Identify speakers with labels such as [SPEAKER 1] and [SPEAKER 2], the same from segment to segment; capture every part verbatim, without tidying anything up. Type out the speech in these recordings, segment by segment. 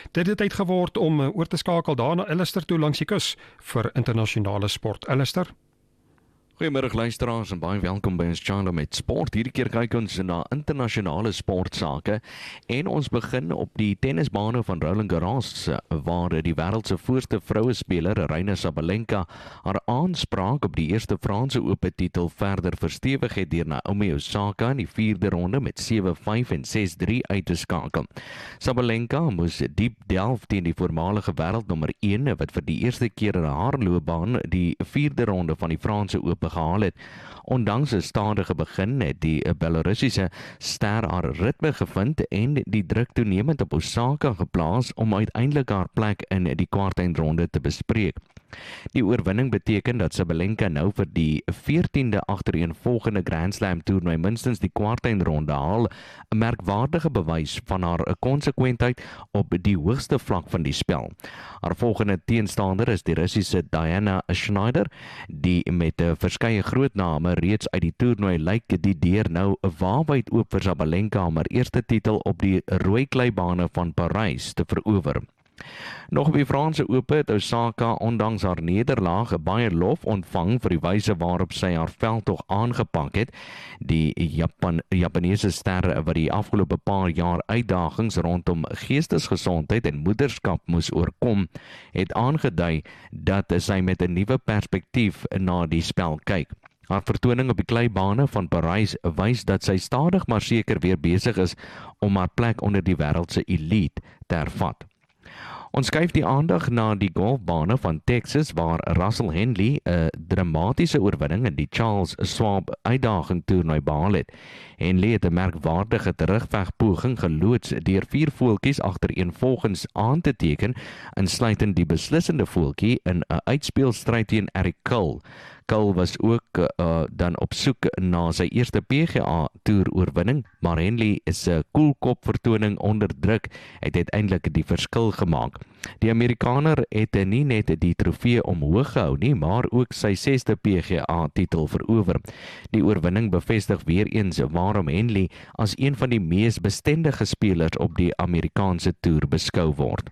[SPEAKER 1] Dit het tyd geword om oor te skakel daar na Alistair toe langs die kus vir internasionale sport. Alistair?
[SPEAKER 2] Goeiemôre luisteraars en baie welkom by ons channel met sport. Hierdie keer kyk ons na internasionale sportsake en ons begin op die tennisbane van Roland Garros waar die wêreld se voorste vroue speler Aryna Sabalenka haar aanspraak op die eerste Franse Ope titel verder verstewig het deur Naomi Osaka in die vierde ronde met sewe vyf en ses drie uit te skakel. Sabalenka moes diep delf teen die voormalige wêreldnommer een wat vir die eerste keer in haar loopbaan die vierde ronde van die Franse Ope gehaal het. Ondanks 'n stadige begin het die Belarusiese ster haar ritme gevind en die druk toenemend op Osaka geplaas om uiteindelik haar plek in die kwartfinale te bespreek. Die oorwinning beteken dat Sabalenka nou vir die veertiende agtereenvolgende Grand Slam toernooi minstens die kwartfinale haal, 'n merkwaardige bewys van haar konsekwentheid op die hoogste vlak van die spel. Haar volgende teenstander is die Russiese Diana Schneider, die met 'n verskeie groot name reeds uit die toernooi lyk die deur nou waarwyd oop vir Sabalenka om haar eerste titel op die rooi kleibane van Parys te verower. Nog op die Franse Ope het Osaka ondanks haar nederlaag baie lof ontvang vir die wyse waarop sy haar veldtog aangepak het. Die Japan, Japanese ster wat die afgelope paar jaar uitdagings rondom geestesgesondheid en moederskap moes oorkom, het aangedui dat sy met 'n nuwe perspektief na die spel kyk. Haar vertoning op die kleibane van Parys wys dat sy stadig maar seker weer besig is om haar plek onder die wêreld se elite te hervat. Ons skuif die aandag na die golfbane van Texas waar Russell Henley 'n dramatiese oorwinning in die Charles Schwab uitdaging toernooi behaal het. Henley het 'n merkwaardige terugvegpoging geloods deur vier voeltjies agtereenvolgens aan te teken, insluitend die beslissende voeltjie in 'n uitspeelstryd teen Eric Cole. Cole was ook uh, dan op soek na sy eerste P G A toer oorwinning, maar Henley is 'n koelkop vertoning onder druk het uiteindelik die verskil gemaak. Die Amerikaner het nie net die trofee omhoog gehou nie, maar ook sy sesde P G A titel verower. Die oorwinning bevestig weer eens waarom Henley as een van die mees bestendige spelers op die Amerikaanse toer beskou word.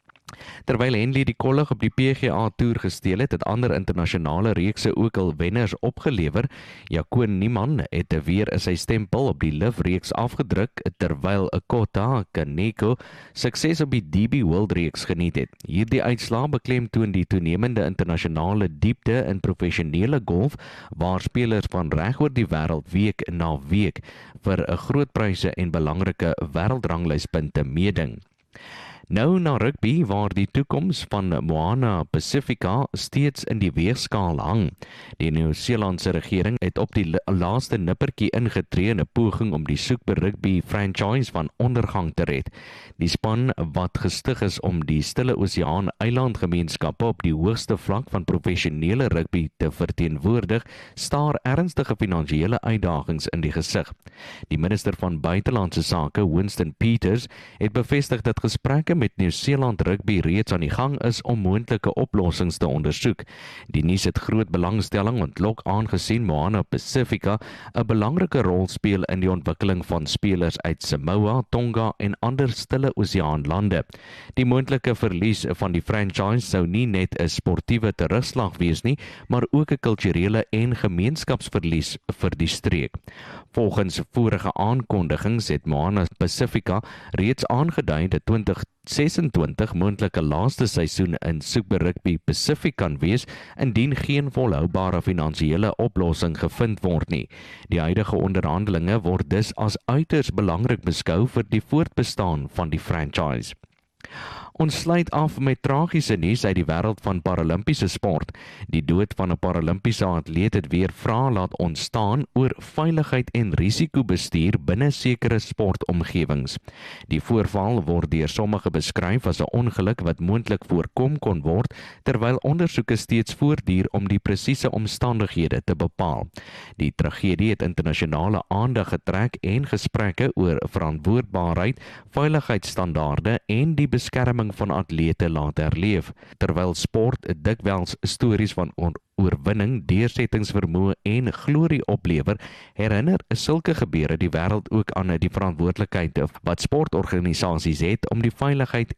[SPEAKER 2] Terwyl Henley die kollig op die P G A toer gesteel het, het ander internasionale reekse ook al wenners opgelewer. Jacob Niemann het weer sy stempel op die Live reeks afgedruk, terwyl Kota Kaneko sukses op die D B World reeks geniet het. Hierdie uitslaa beklemtoon die toenemende internasionale diepte in professionele golf, waar spelers van reg oor die wêreld week na week vir 'n groot pryse en belangrike wêreldranglys-punte meeding. Nou na rugby waar die toekoms van Moana Pacifica steeds in die weegskaal hang. Die Nieu-Seelandse regering het op die laaste nippertjie ingetree in 'n poging om die Super Rugby franchise van ondergang te red. Die span wat gestig is om die Stille Oseaan eilandgemeenskappe op die hoogste vlak van professionele rugby te verteenwoordig, staar ernstige finansiële uitdagings in die gesig. Die minister van buitelandse sake, Winston Peters, het bevestig dat gesprekke met Nieu-Seeland rugby reeds aan die gang is om moontlike oplossings te ondersoek. Die nuus het groot belangstelling ontlok aangesien Moana Pacifica 'n belangrike rol speel in die ontwikkeling van spelers uit Samoa, Tonga en ander Stille Oseaan lande. Die moontlike verlies van die franchise sou nie net 'n sportiewe terugslag wees nie, maar ook 'n kulturele en gemeenskapsverlies vir die streek. Volgens vorige aankondigings het Moana Pacifica reeds aangedui dat twintig sesentwintig moontlike laaste seisoen in Super Rugby Pacific kan wees indien geen volhoubare finansiële oplossing gevind word nie. Die huidige onderhandelinge word dus as uiters belangrik beskou vir die voortbestaan van die franchise. Ons sluit af met tragiese nuus uit die wêreld van Paralimpiese sport. Die dood van 'n Paralimpiese atleet het weer vrae laat ontstaan oor veiligheid en risikobestuur binne sekere sportomgewings. Die voorval word deur sommige beskryf as 'n ongeluk wat moontlik voorkom kon word, terwyl ondersoeke steeds voortduur om die presiese omstandighede te bepaal. Die tragedie het internasionale aandag getrek en gesprekke oor verantwoordbaarheid, veiligheidsstandaarde en die beskerming van atlete laat herleef, terwyl sport dikwels stories van oorwinning, deursettingsvermoë en glorie oplewer, herinner sulke gebeure die wêreld ook aan die verantwoordelikheid wat sportorganisasies het om die veiligheid